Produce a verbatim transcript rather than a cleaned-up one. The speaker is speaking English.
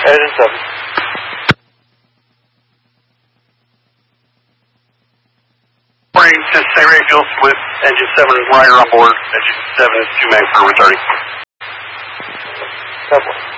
Engine seven. Morning, this is Saint Rayfield with engine seven rider on board. Engine seven is two meg for retarding. Couple.